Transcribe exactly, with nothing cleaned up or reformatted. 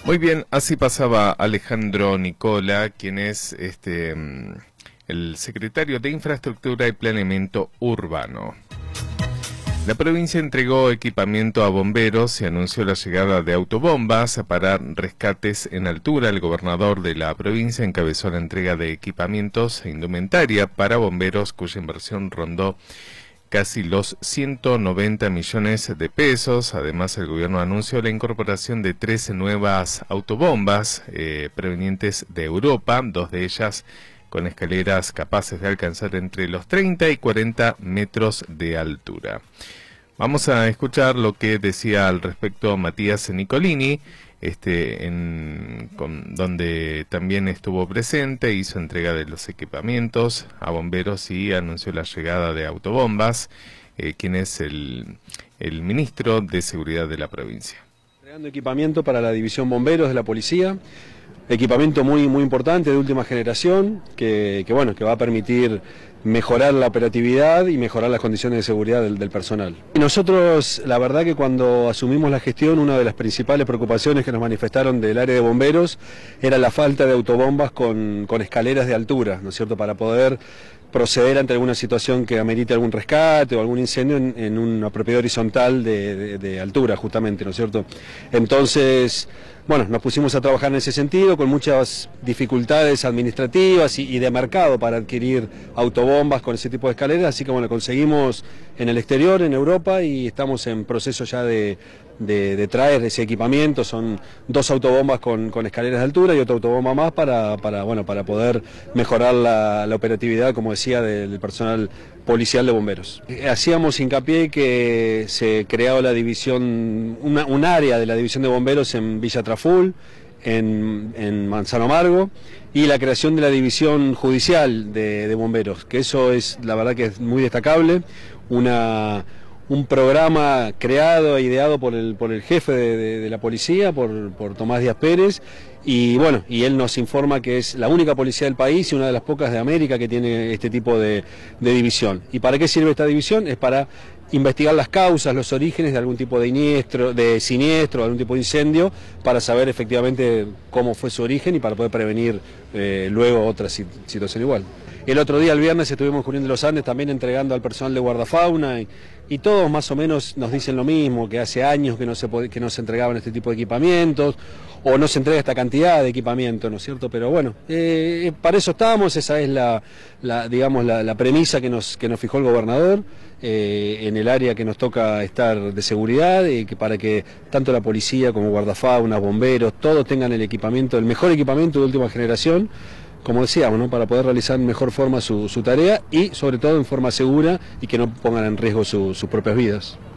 Muy bien, así pasaba Alejandro Nicola, quien es este el secretario de Infraestructura y Planeamiento Urbano. La provincia entregó equipamiento a bomberos y anunció la llegada de autobombas para rescates en altura. El gobernador de la provincia encabezó la entrega de equipamientos e indumentaria para bomberos, cuya inversión rondó casi los ciento noventa millones de pesos. Además, el gobierno anunció la incorporación de trece nuevas autobombas eh, provenientes de Europa, dos de ellas con escaleras capaces de alcanzar entre los treinta y cuarenta metros de altura. Vamos a escuchar lo que decía al respecto Matías Nicolini, este, en, con, donde también estuvo presente, hizo entrega de los equipamientos a bomberos y anunció la llegada de autobombas, eh, quien es el, el ministro de Seguridad de la provincia. Entregando equipamiento para la división bomberos de la policía, equipamiento muy muy importante de última generación que, que bueno que va a permitir mejorar la operatividad y mejorar las condiciones de seguridad del, del personal. Y nosotros, la verdad que cuando asumimos la gestión, una de las principales preocupaciones que nos manifestaron del área de bomberos era la falta de autobombas con, con escaleras de altura, ¿no es cierto?, para poder proceder ante alguna situación que amerite algún rescate o algún incendio en, en una propiedad horizontal de, de, de altura, justamente, ¿no es cierto? Entonces, bueno, nos pusimos a trabajar en ese sentido, con muchas dificultades administrativas y, y de mercado para adquirir autobombas con ese tipo de escaleras, así que bueno, conseguimos en el exterior, en Europa, y estamos en proceso ya de, de, de traer ese equipamiento. Son dos autobombas con, con escaleras de altura y otra autobomba más para, para, bueno, para poder mejorar la, la operatividad, como decía, del personal policial de bomberos. Hacíamos hincapié que se creaba la división, una, un área de la división de bomberos en Villa Traful, en, en Manzano Margo, y la creación de la división judicial de, de bomberos, que eso es, la verdad que es muy destacable, una, un programa creado e ideado por el, por el jefe de, de, de la policía, por, por Tomás Díaz Pérez, y bueno, y él nos informa que es la única policía del país y una de las pocas de América que tiene este tipo de, de división. ¿Y para qué sirve esta división? Es para investigar las causas, los orígenes de algún tipo de siniestro, de siniestro, algún tipo de incendio, para saber efectivamente cómo fue su origen y para poder prevenir eh, luego otra situación igual. El otro día, el viernes, estuvimos en Junín de los Andes también entregando al personal de guardafauna y, y todos más o menos nos dicen lo mismo, que hace años que no se, que no se entregaban este tipo de equipamientos o no se entrega esta cantidad de equipamiento, ¿no es cierto? Pero bueno, eh, para eso estamos, esa es la, la digamos, la, la premisa que nos, que nos fijó el gobernador eh, en el área que nos toca estar de seguridad, y que para que tanto la policía como guardafauna, bomberos, todos tengan el equipamiento, el mejor equipamiento de última generación, como decíamos, ¿no?, para poder realizar en mejor forma su, su tarea y sobre todo en forma segura y que no pongan en riesgo su, sus propias vidas.